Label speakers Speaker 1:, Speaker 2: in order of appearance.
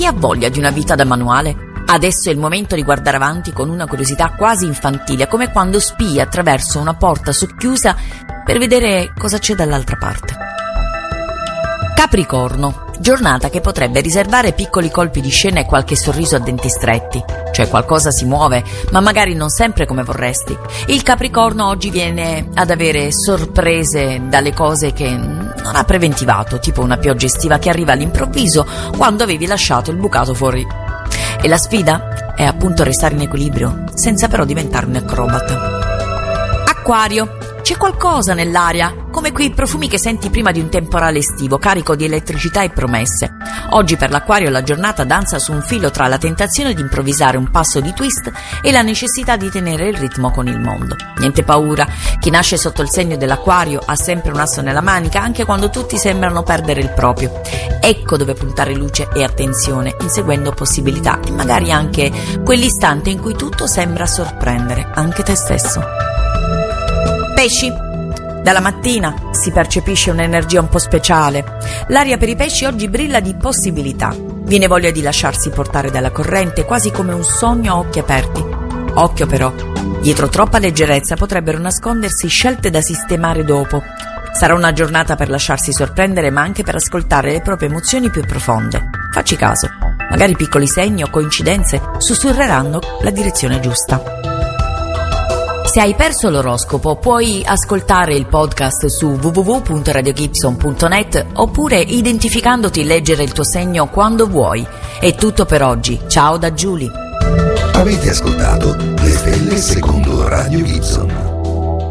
Speaker 1: Chi ha voglia di una vita da manuale? Adesso è il momento di guardare avanti con una curiosità quasi infantile, come quando spii attraverso una porta socchiusa per vedere cosa c'è dall'altra parte. Capricorno, giornata che potrebbe riservare piccoli colpi di scena e qualche sorriso a denti stretti. Cioè qualcosa si muove, ma magari non sempre come vorresti. Il Capricorno oggi viene ad avere sorprese dalle cose che non ha preventivato, tipo una pioggia estiva che arriva all'improvviso quando avevi lasciato il bucato fuori. E la sfida è appunto restare in equilibrio, senza però diventare un acrobata. Acquario, c'è qualcosa nell'aria, come quei profumi che senti prima di un temporale estivo, carico di elettricità e promesse. Oggi per l'Acquario la giornata danza su un filo tra la tentazione di improvvisare un passo di twist e la necessità di tenere il ritmo con il mondo. Niente paura, chi nasce sotto il segno dell'Acquario ha sempre un asso nella manica, anche quando tutti sembrano perdere il proprio. Ecco dove puntare luce e attenzione, inseguendo possibilità e magari anche quell'istante in cui tutto sembra sorprendere, anche te stesso. Pesci. Dalla mattina si percepisce un'energia un po' speciale. L'aria per i pesci oggi brilla di possibilità. Viene voglia di lasciarsi portare dalla corrente, quasi come un sogno a occhi aperti. Occhio però, dietro troppa leggerezza potrebbero nascondersi scelte da sistemare dopo. Sarà una giornata per lasciarsi sorprendere, ma anche per ascoltare le proprie emozioni più profonde. Facci caso, magari piccoli segni o coincidenze sussurreranno la direzione giusta. Se hai perso l'oroscopo, puoi ascoltare il podcast su www.radiogibson.net oppure, identificandoti, leggere il tuo segno quando vuoi. È tutto per oggi. Ciao da Giulia.
Speaker 2: Avete ascoltato Le Stelle secondo Radio Gibson.